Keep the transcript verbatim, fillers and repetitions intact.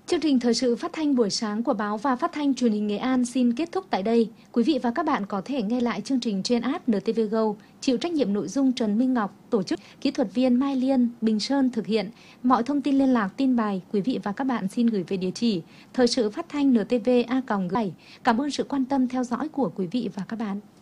Chương trình thời sự phát thanh buổi sáng của báo và phát thanh truyền hình Nghệ An xin kết thúc tại đây. Quý vị và các bạn có thể nghe lại chương trình trên app en tê vê Go, chịu trách nhiệm nội dung Trần Minh Ngọc, tổ chức, kỹ thuật viên Mai Liên, Bình Sơn thực hiện. Mọi thông tin liên lạc, tin bài, quý vị và các bạn xin gửi về địa chỉ thời sự phát thanh en tê vê a còng bảy. Cảm ơn sự quan tâm theo dõi của quý vị và các bạn.